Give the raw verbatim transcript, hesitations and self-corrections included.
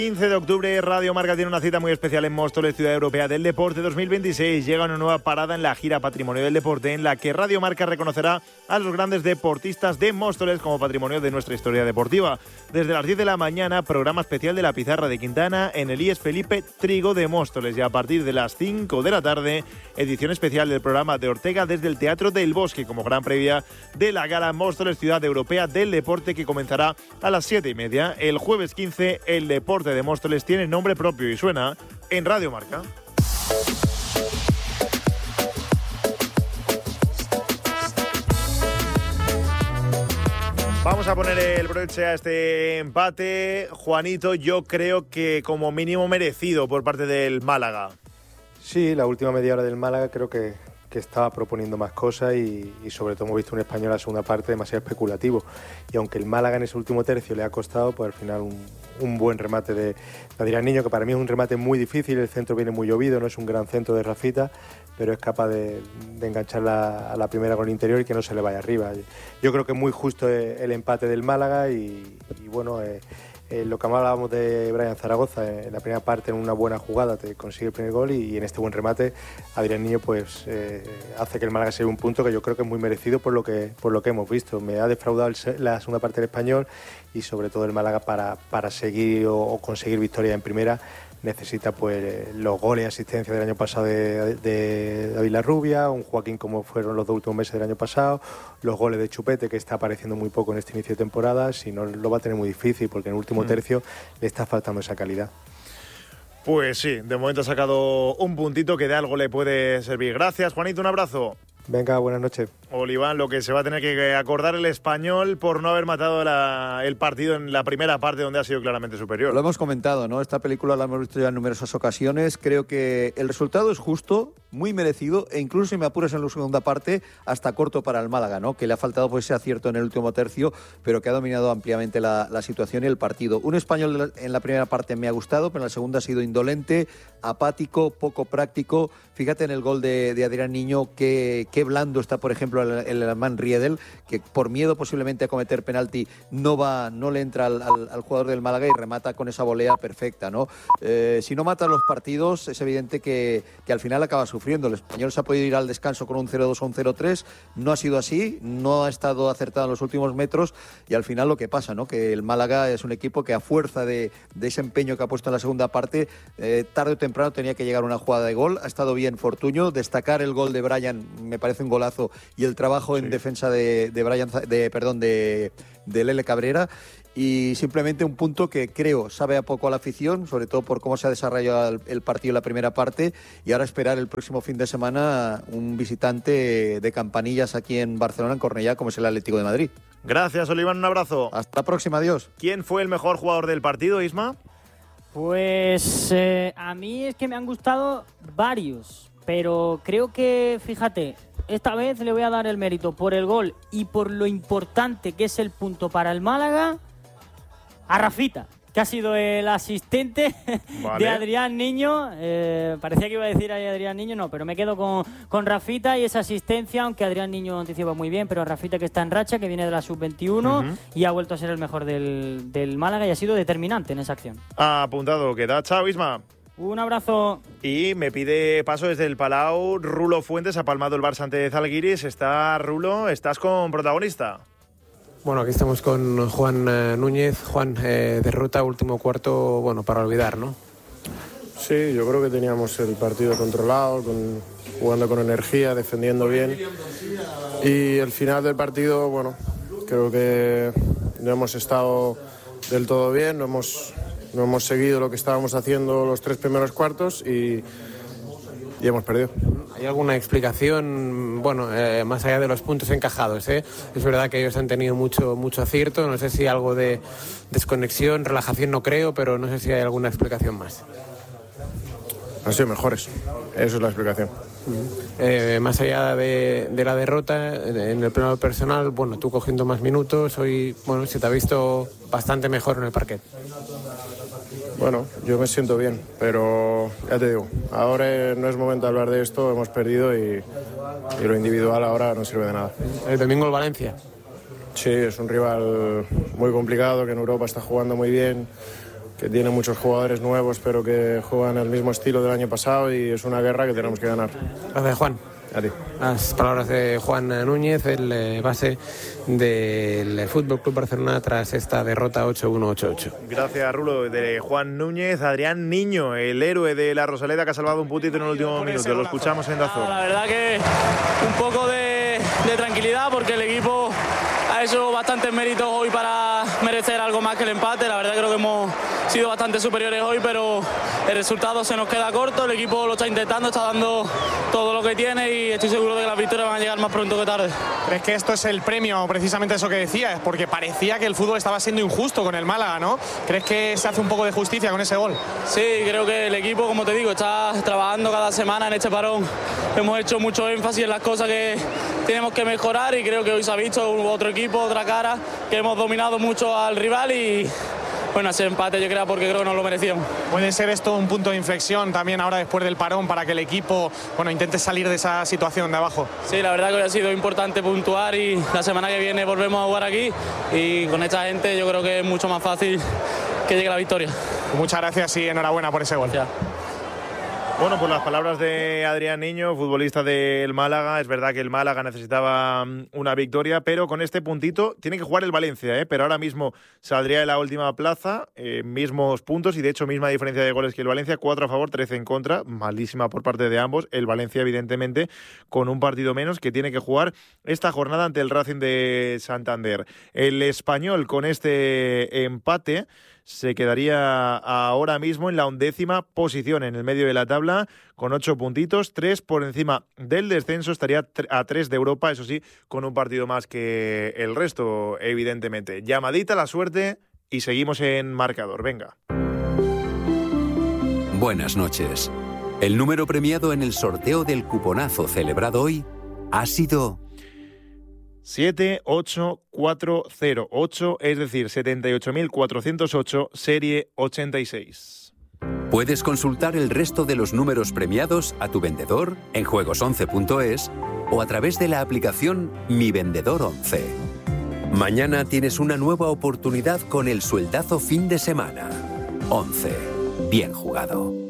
quince de octubre, Radio Marca tiene una cita muy especial en Móstoles, Ciudad Europea del Deporte dos mil veintiséis. Llega una nueva parada en la gira Patrimonio del Deporte, en la que Radio Marca reconocerá a los grandes deportistas de Móstoles como patrimonio de nuestra historia deportiva. Desde las diez de la mañana, programa especial de la Pizarra de Quintana en el I E S Felipe Trigo de Móstoles. Y a partir de las cinco de la tarde, edición especial del programa de Ortega desde el Teatro del Bosque, como gran previa de la gala Móstoles, Ciudad Europea del Deporte, que comenzará a las siete y media. El jueves quince, el deporte de Móstoles tiene nombre propio y suena en Radio Marca. Vamos a poner el broche a este empate. Juanito, yo creo que como mínimo merecido por parte del Málaga. Sí, la última media hora del Málaga creo que, que estaba proponiendo más cosas y, y sobre todo hemos visto un Español en la segunda parte demasiado especulativo. Y aunque el Málaga en ese último tercio le ha costado, pues al final un, un buen remate de, de Adrián Niño, que para mí es un remate muy difícil, el centro viene muy llovido, no es un gran centro de Rafita, pero es capaz de, de enganchar la, a la primera con el interior y que no se le vaya arriba. Yo creo que es muy justo el empate del Málaga y, y bueno... Eh, Eh, lo que hablábamos de Brian Zaragoza, eh, en la primera parte en una buena jugada te consigue el primer gol y, y en este buen remate Adrián Niño pues eh, hace que el Málaga se lleve un punto que yo creo que es muy merecido por lo que, por lo que hemos visto. Me ha defraudado el, la segunda parte del Español y sobre todo el Málaga para, para seguir o, o conseguir victoria en primera necesita pues los goles y asistencia del año pasado de, de David Larrubia, un Joaquín como fueron los dos últimos meses del año pasado, los goles de Chupete, que está apareciendo muy poco en este inicio de temporada, si no lo va a tener muy difícil porque en el último tercio le está faltando esa calidad. Pues sí, de momento ha sacado un puntito que de algo le puede servir. Gracias, Juanito, un abrazo. Venga, buenas noches. Oliván, lo que se va a tener que acordar el Español por no haber matado la, el partido en la primera parte donde ha sido claramente superior. Lo hemos comentado, ¿no? Esta película la hemos visto ya en numerosas ocasiones. Creo que el resultado es justo, muy merecido e incluso, si me apuras en la segunda parte, hasta corto para el Málaga, ¿no? Que le ha faltado pues, ese acierto en el último tercio, pero que ha dominado ampliamente la, la situación y el partido. Un Español en la primera parte me ha gustado, pero en la segunda ha sido indolente, apático, poco práctico. Fíjate en el gol de, de Adrián Niño, que qué blando está, por ejemplo, el, el alemán Riedel, que por miedo posiblemente a cometer penalti no va, no le entra al, al, al jugador del Málaga y remata con esa volea perfecta, ¿no? Eh, si no mata los partidos, es evidente que, que al final acaba sufriendo. El Español se ha podido ir al descanso con un cero dos o un cero tres, no ha sido así, no ha estado acertado en los últimos metros y al final lo que pasa, ¿no? Que el Málaga es un equipo que a fuerza de, de ese empeño que ha puesto en la segunda parte, eh, tarde o temprano tenía que llegar una jugada de gol. Ha estado bien Fortuño, destacar el gol de Brian me parece un golazo y el trabajo sí. en defensa de, de Brian, de, perdón, de, de Lele Cabrera, y simplemente un punto que creo sabe a poco a la afición, sobre todo por cómo se ha desarrollado el, el partido en la primera parte, y ahora esperar el próximo fin de semana un visitante de campanillas aquí en Barcelona, en Cornellá, como es el Atlético de Madrid. Gracias, Oliván, un abrazo. Hasta la próxima, adiós. ¿Quién fue el mejor jugador del partido, Isma? Pues eh, a mí es que me han gustado varios. Pero creo que, fíjate, esta vez le voy a dar el mérito por el gol y por lo importante que es el punto para el Málaga a Rafita, que ha sido el asistente vale. de Adrián Niño. Eh, parecía que iba a decir ahí Adrián Niño, no, pero me quedo con, con Rafita y esa asistencia, aunque Adrián Niño anticipa muy bien, pero Rafita que está en racha, que viene de la sub veintiuno uh-huh. y ha vuelto a ser el mejor del, del Málaga y ha sido determinante en esa acción. Ha apuntado, queda. Chao, Isma. Un abrazo. Y me pide paso desde el Palau Rulo Fuentes, ha palmado el Barça ante Zalgiris. Está Rulo, estás con protagonista. Bueno, aquí estamos con Juan eh, Núñez. Juan, eh, derrota último cuarto, bueno, para olvidar, ¿no? Sí, yo creo que teníamos el partido controlado, con, jugando con energía, defendiendo bien. Y el final del partido, bueno, creo que no hemos estado del todo bien, no hemos... No hemos seguido lo que estábamos haciendo los tres primeros cuartos y, y hemos perdido. ¿Hay alguna explicación, bueno, eh, más allá de los puntos encajados? ¿eh? Es verdad que ellos han tenido mucho, mucho acierto, no sé si algo de desconexión, relajación no creo, pero no sé si hay alguna explicación más. Han sido mejores, eso es la explicación. Eh, más allá de, de la derrota, en el plano personal, bueno, tú cogiendo más minutos, hoy, bueno, se te ha visto bastante mejor en el parquet. Bueno, yo me siento bien, pero ya te digo, ahora no es momento de hablar de esto, hemos perdido y, y lo individual ahora no sirve de nada. El domingo el Valencia. Sí, es un rival muy complicado, que en Europa está jugando muy bien, que tiene muchos jugadores nuevos, pero que juegan el mismo estilo del año pasado y es una guerra que tenemos que ganar. Gracias, Juan. A ti. Las palabras de Juan Núñez, el eh, base del F C Barcelona tras esta derrota ocho uno ocho ocho. Gracias, Rulo. De Juan Núñez, Adrián Niño, el héroe de la Rosaleda que ha salvado un puntito en el último minuto. Lo escuchamos en Dazón. La verdad que un poco de, de tranquilidad porque el equipo ha hecho bastantes méritos hoy para merecer algo más que el empate. La verdad creo que hemos sido bastante superiores hoy, pero el resultado se nos queda corto. El equipo lo está intentando, está dando todo lo que tiene y estoy seguro de que las victorias van a llegar más pronto que tarde. ¿Crees que esto es el premio, precisamente eso que decías? Porque parecía que el fútbol estaba siendo injusto con el Málaga, ¿no? ¿Crees que se hace un poco de justicia con ese gol? Sí, creo que el equipo, como te digo, está trabajando cada semana en este parón. Hemos hecho mucho énfasis en las cosas que tenemos que mejorar y creo que hoy se ha visto otro equipo, otra cara, que hemos dominado mucho al rival y bueno, ese empate yo creo porque creo que nos lo merecíamos. ¿Puede ser esto un punto de inflexión también ahora después del parón para que el equipo, bueno, intente salir de esa situación de abajo? Sí, la verdad que hoy ha sido importante puntuar y la semana que viene volvemos a jugar aquí y con esta gente yo creo que es mucho más fácil que llegue la victoria. Muchas gracias y enhorabuena por ese gol. Ya. Bueno, pues las palabras de Adrián Niño, futbolista del Málaga. Es verdad que el Málaga necesitaba una victoria, pero con este puntito tiene que jugar el Valencia, ¿eh? Pero ahora mismo saldría de la última plaza, eh, mismos puntos y de hecho misma diferencia de goles que el Valencia, cuatro a favor, trece en contra, malísima por parte de ambos. El Valencia, evidentemente, con un partido menos que tiene que jugar esta jornada ante el Racing de Santander. El Español, con este empate, se quedaría ahora mismo en la undécima posición en el medio de la tabla con ocho puntitos, tres por encima del descenso, estaría a tres de Europa, eso sí, con un partido más que el resto, evidentemente. Llamadita a la suerte y seguimos en marcador, venga. Buenas noches. El número premiado en el sorteo del cuponazo celebrado hoy ha sido siete ocho cuatro cero ocho, es decir, setenta y ocho mil cuatrocientos ocho, serie ochenta y seis. Puedes consultar el resto de los números premiados a tu vendedor en juegos once punto es o a través de la aplicación Mi Vendedor once. Mañana tienes una nueva oportunidad con el sueldazo fin de semana. once. Bien jugado.